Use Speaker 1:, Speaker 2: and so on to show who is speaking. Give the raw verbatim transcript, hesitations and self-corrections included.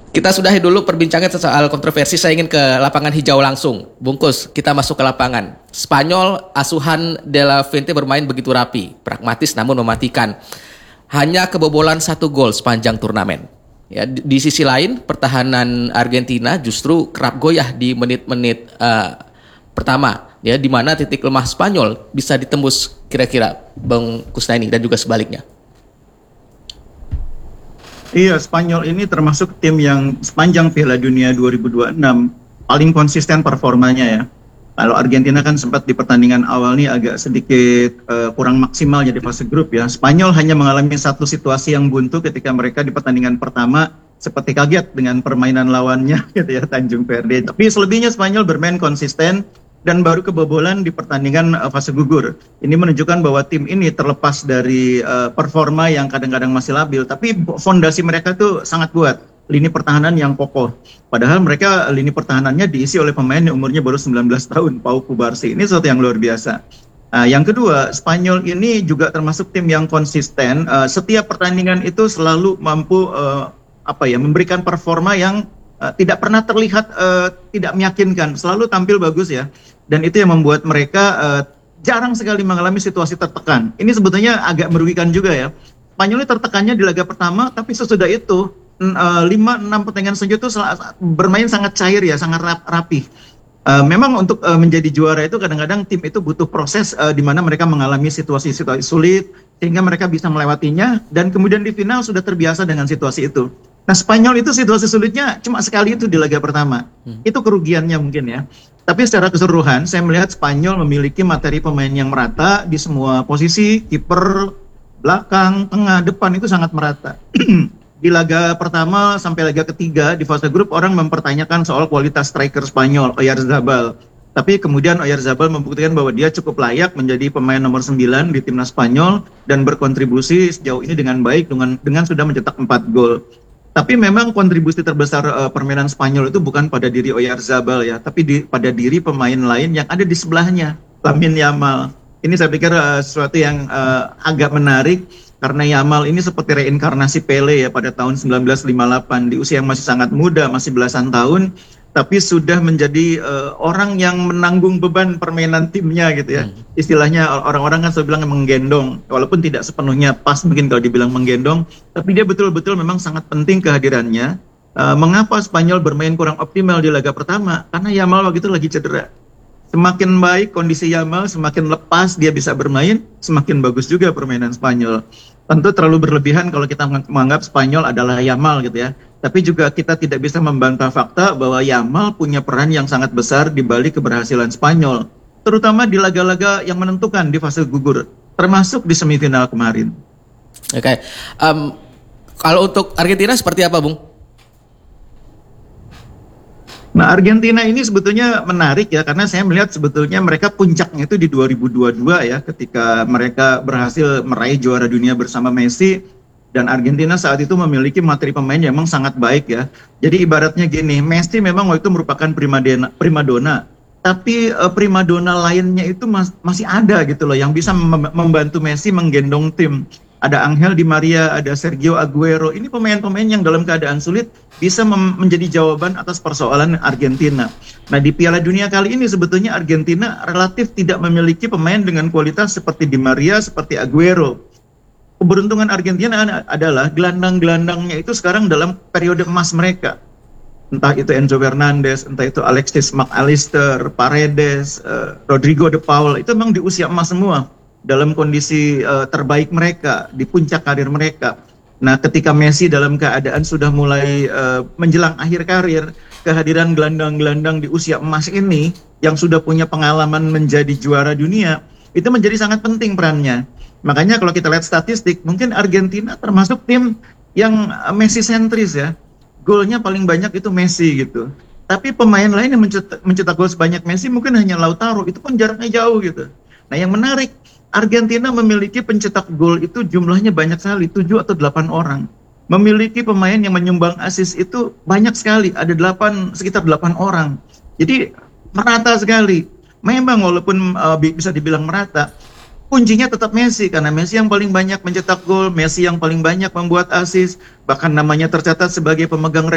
Speaker 1: Kita sudahi dulu perbincangan soal kontroversi. Saya ingin ke lapangan hijau langsung. Bungkus, kita masuk ke lapangan. Spanyol, asuhan De La Fuente bermain begitu rapi, pragmatis namun mematikan. Hanya kebobolan satu gol sepanjang turnamen. Ya, di, di sisi lain, pertahanan Argentina justru kerap goyah di menit-menit uh, pertama. Ya, di mana titik lemah Spanyol bisa ditembus kira-kira, Bang Kusnaini, dan juga sebaliknya.
Speaker 2: Iya, Spanyol ini termasuk tim yang sepanjang Piala Dunia dua ribu dua puluh enam paling konsisten performanya ya. Kalau Argentina kan sempat di pertandingan awal nih agak sedikit uh, kurang maksimal jadi fase grup ya. Spanyol hanya mengalami satu situasi yang buntu ketika mereka di pertandingan pertama seperti kaget dengan permainan lawannya gitu ya, Tanjung Verde. Tapi selebihnya Spanyol bermain konsisten dan baru kebobolan di pertandingan uh, fase gugur. Ini menunjukkan bahwa tim ini terlepas dari uh, performa yang kadang-kadang masih labil, tapi fondasi mereka tuh sangat kuat, lini pertahanan yang kokoh. Padahal mereka lini pertahanannya diisi oleh pemain yang umurnya baru sembilan belas tahun, Pau Cubarsí. Ini sesuatu yang luar biasa. Nah, yang kedua, Spanyol ini juga termasuk tim yang konsisten. Uh, setiap pertandingan itu selalu mampu uh, apa ya, memberikan performa yang Uh, tidak pernah terlihat uh, tidak meyakinkan, selalu tampil bagus ya, dan itu yang membuat mereka uh, jarang sekali mengalami situasi tertekan. Ini sebetulnya agak merugikan juga ya. Spanyol tertekannya di laga pertama, tapi sesudah itu lima enam pertandingan selanjutnya itu bermain sangat cair ya, sangat rap, rapih. Uh, memang untuk uh, menjadi juara itu kadang-kadang tim itu butuh proses uh, di mana mereka mengalami situasi-situasi sulit sehingga mereka bisa melewatinya, dan kemudian di final sudah terbiasa dengan situasi itu. Nah, Spanyol itu situasi sulitnya cuma sekali itu di laga pertama. Hmm. Itu kerugiannya mungkin ya. Tapi secara keseluruhan saya melihat Spanyol memiliki materi pemain yang merata di semua posisi, kiper, belakang, tengah, depan itu sangat merata. Di laga pertama sampai laga ketiga di fase grup orang mempertanyakan soal kualitas striker Spanyol, Oyarzabal. Tapi kemudian Oyarzabal membuktikan bahwa dia cukup layak menjadi pemain nomor sembilan di timnas Spanyol dan berkontribusi sejauh ini dengan baik dengan dengan sudah mencetak empat gol. Tapi memang kontribusi terbesar uh, permainan Spanyol itu bukan pada diri Oyarzabal ya, tapi di, pada diri pemain lain yang ada di sebelahnya, Lamine Yamal. Ini saya pikir uh, sesuatu yang uh, agak menarik karena Yamal ini seperti reinkarnasi Pele ya pada tahun sembilan belas lima puluh delapan, di usia yang masih sangat muda, masih belasan tahun, tapi sudah menjadi uh, orang yang menanggung beban permainan timnya gitu ya. Hmm. Istilahnya orang-orang kan selalu bilang menggendong, walaupun tidak sepenuhnya pas mungkin kalau dibilang menggendong, tapi dia betul-betul memang sangat penting kehadirannya. Uh, mengapa Spanyol bermain kurang optimal di laga pertama? Karena Yamal waktu itu lagi cedera. Semakin baik kondisi Yamal, semakin lepas dia bisa bermain, semakin bagus juga permainan Spanyol. Tentu terlalu berlebihan kalau kita menganggap Spanyol adalah Yamal gitu ya. Tapi juga kita tidak bisa membantah fakta bahwa Yamal punya peran yang sangat besar di balik keberhasilan Spanyol, terutama di laga-laga yang menentukan di fase gugur, termasuk di semifinal kemarin.
Speaker 1: Oke, okay. um, kalau untuk Argentina seperti apa, Bung?
Speaker 2: Nah, Argentina ini sebetulnya menarik ya, karena saya melihat sebetulnya mereka puncaknya itu di dua ribu dua puluh dua ya, ketika mereka berhasil meraih juara dunia bersama Messi. Dan Argentina saat itu memiliki materi pemain yang memang sangat baik ya. Jadi ibaratnya gini, Messi memang waktu itu merupakan primadona, primadona tapi uh, primadona lainnya itu mas, masih ada gitu loh, yang bisa mem- membantu Messi menggendong tim. Ada Angel Di Maria, ada Sergio Aguero. Ini pemain-pemain yang dalam keadaan sulit bisa mem- menjadi jawaban atas persoalan Argentina. Nah, di Piala Dunia kali ini sebetulnya Argentina relatif tidak memiliki pemain dengan kualitas seperti Di Maria, seperti Aguero. Keberuntungan Argentina adalah gelandang-gelandangnya itu sekarang dalam periode emas mereka. Entah itu Enzo Fernandez, entah itu Alexis McAllister, Paredes, uh, Rodrigo de Paul, itu memang di usia emas semua, dalam kondisi uh, terbaik mereka, di puncak karir mereka. Nah, ketika Messi dalam keadaan sudah mulai uh, menjelang akhir karir, kehadiran gelandang-gelandang di usia emas ini, yang sudah punya pengalaman menjadi juara dunia, itu menjadi sangat penting perannya. Makanya kalau kita lihat statistik, mungkin Argentina termasuk tim yang Messi sentris ya. Golnya paling banyak itu Messi gitu. Tapi pemain lain yang mencetak, mencetak gol sebanyak Messi mungkin hanya Lautaro, itu pun jaraknya jauh gitu. Nah, yang menarik, Argentina memiliki pencetak gol itu jumlahnya banyak sekali, tujuh atau delapan orang. Memiliki pemain yang menyumbang assist itu banyak sekali, ada delapan, sekitar delapan orang. Jadi merata sekali. Memang walaupun uh, bisa dibilang merata, kuncinya tetap Messi, karena Messi yang paling banyak mencetak gol, Messi yang paling banyak membuat assist, bahkan namanya tercatat sebagai pemegang